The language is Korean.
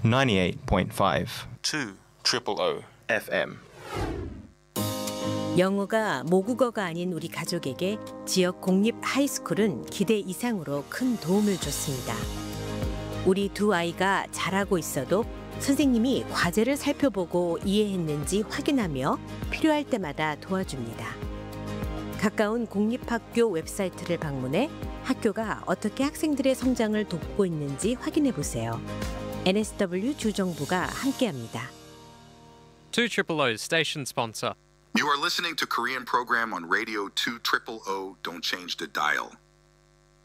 98.5 200 FM. 영어가 모국어가 아닌 우리 가족에게 지역 공립 하이스쿨은 기대 이상으로 큰 도움을 줬습니다. 우리 두 아이가 잘하고 있어도 선생님이 과제를 살펴보고 이해했는지 확인하며 필요할 때마다 도와줍니다. 가까운 공립학교 웹사이트를 방문해 학교가 어떻게 학생들의 성장을 돕고 있는지 확인해 보세요. NSW 주정부가 함께합니다. 200 station sponsor. You are listening to Korean program on Radio 200. Don't change the dial.